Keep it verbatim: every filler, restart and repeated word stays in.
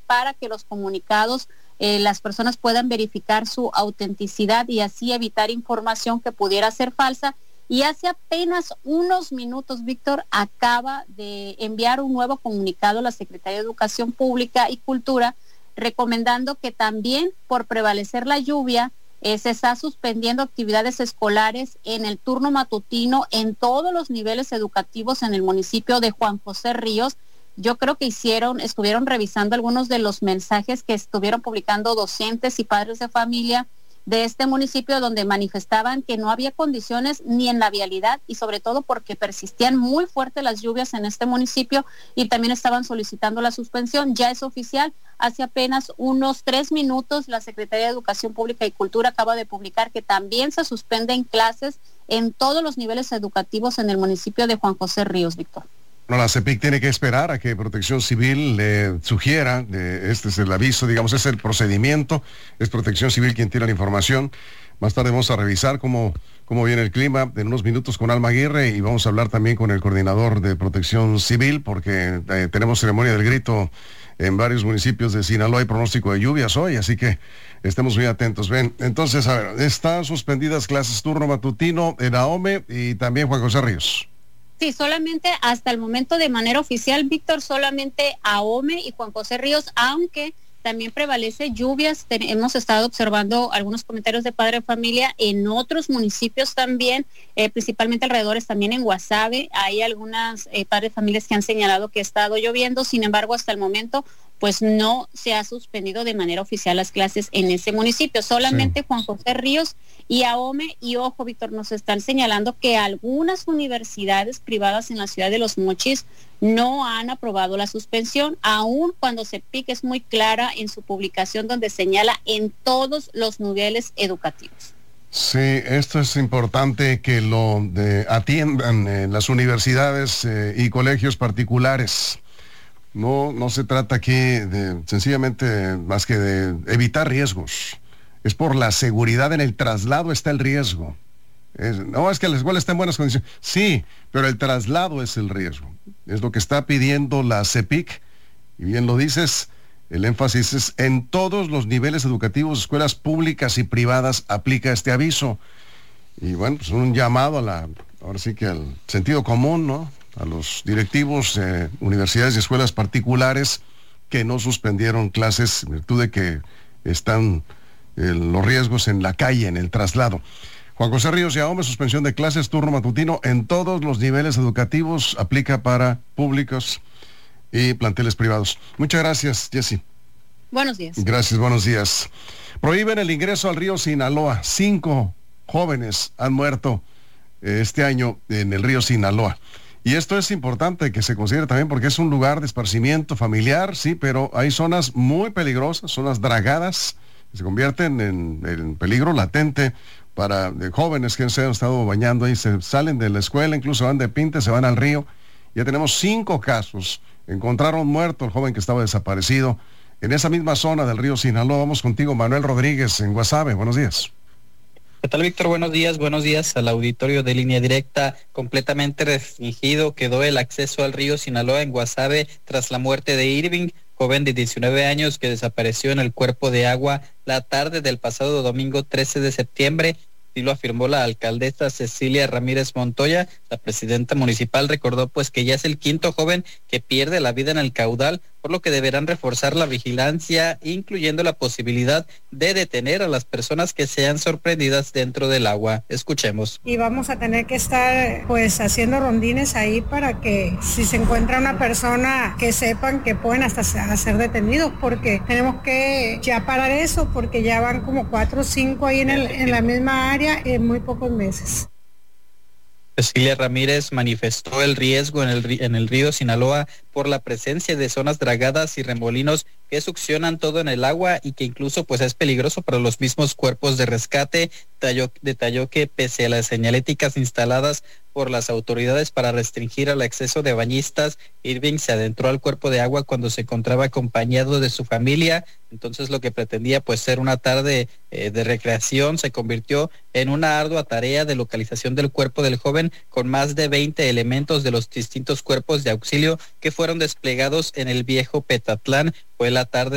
para que los comunicados, eh, las personas puedan verificar su autenticidad y así evitar información que pudiera ser falsa. Y hace apenas unos minutos, Víctor, acaba de enviar un nuevo comunicado a la Secretaría de Educación Pública y Cultura, recomendando que también por prevalecer la lluvia, eh, se está suspendiendo actividades escolares en el turno matutino en todos los niveles educativos en el municipio de Juan José Ríos. Yo creo que hicieron, estuvieron revisando algunos de los mensajes que estuvieron publicando docentes y padres de familia de este municipio, donde manifestaban que no había condiciones ni en la vialidad y sobre todo porque persistían muy fuertes las lluvias en este municipio y también estaban solicitando la suspensión. Ya es oficial, hace apenas unos tres minutos la Secretaría de Educación Pública y Cultura acaba de publicar que también se suspenden clases en todos los niveles educativos en el municipio de Juan José Ríos, Víctor. No, la CEPIC tiene que esperar a que Protección Civil le sugiera, eh, este es el aviso, digamos, es el procedimiento, es Protección Civil quien tiene la información. Más tarde vamos a revisar cómo, cómo viene el clima en unos minutos con Alma Aguirre y vamos a hablar también con el coordinador de Protección Civil porque eh, tenemos ceremonia del grito en varios municipios de Sinaloa y pronóstico de lluvias hoy, así que estemos muy atentos. Ven, entonces, a ver, están suspendidas clases turno matutino en Ahome y también Juan José Ríos. Sí, solamente hasta el momento de manera oficial, Víctor, solamente Ahome y Juan José Ríos, aunque también prevalece lluvias. Ten, hemos estado observando algunos comentarios de padre de familia en otros municipios también, eh, principalmente alrededores, también en Guasave. Hay algunas eh, padres de familias que han señalado que ha estado lloviendo, sin embargo, hasta el momento pues no se ha suspendido de manera oficial las clases en ese municipio, solamente sí. Juan José Ríos y Ahome. Y ojo, Víctor, nos están señalando que algunas universidades privadas en la ciudad de Los Mochis no han aprobado la suspensión, aun cuando CEPIC es muy clara en su publicación donde señala en todos los niveles educativos. Sí, esto es importante que lo de, atiendan en las universidades eh, y colegios particulares. No, no se trata aquí de sencillamente más que de evitar riesgos. Es por la seguridad en el traslado está el riesgo. Es, no, es que la escuela está en buenas condiciones. Sí, pero el traslado es el riesgo. Es lo que está pidiendo la CEPIC. Y bien lo dices, el énfasis es en todos los niveles educativos, escuelas públicas y privadas, aplica este aviso. Y bueno, pues un llamado a la, ahora sí que al sentido común, ¿no? A los directivos de eh, universidades y escuelas particulares que no suspendieron clases en virtud de que están eh, los riesgos en la calle, en el traslado. Juan José Ríos y Ahome, suspensión de clases, turno matutino en todos los niveles educativos, aplica para públicos y planteles privados. Muchas gracias, Jessy. Buenos días. Gracias, buenos días. Prohíben el ingreso al río Sinaloa. Cinco jóvenes han muerto eh, este año en el río Sinaloa. Y esto es importante que se considere también porque es un lugar de esparcimiento familiar, sí, pero hay zonas muy peligrosas, zonas dragadas, que se convierten en, en peligro latente para de jóvenes que se han estado bañando ahí, se salen de la escuela, incluso van de pinte, se van al río. Ya tenemos cinco casos. Encontraron muerto el joven que estaba desaparecido en esa misma zona del río Sinaloa. Vamos contigo, Manuel Rodríguez, en Guasave. Buenos días. ¿Qué tal, Víctor? Buenos días, buenos días al auditorio de Línea Directa. Completamente restringido quedó el acceso al río Sinaloa en Guasave tras la muerte de Irving, joven de diecinueve años que desapareció en el cuerpo de agua la tarde del pasado domingo trece de septiembre. Así lo afirmó la alcaldesa Cecilia Ramírez Montoya. La presidenta municipal recordó pues que ya es el quinto joven que pierde la vida en el caudal, por lo que deberán reforzar la vigilancia, incluyendo la posibilidad de detener a las personas que sean sorprendidas dentro del agua. Escuchemos. Y vamos a tener que estar pues haciendo rondines ahí para que si se encuentra una persona que sepan que pueden hasta ser detenidos, porque tenemos que ya parar eso, porque ya van como cuatro o cinco ahí en, el, en la misma área en muy pocos meses. Cecilia Ramírez manifestó el riesgo en el, en el río Sinaloa por la presencia de zonas dragadas y remolinos que succionan todo en el agua y que incluso pues es peligroso para los mismos cuerpos de rescate. Detalló, detalló que pese a las señaléticas instaladas por las autoridades para restringir el acceso de bañistas, Irving se adentró al cuerpo de agua cuando se encontraba acompañado de su familia. Entonces lo que pretendía pues ser una tarde eh, de recreación se convirtió en una ardua tarea de localización del cuerpo del joven con más de veinte elementos de los distintos cuerpos de auxilio que fueron desplegados en el viejo Petatlán. Fue la tarde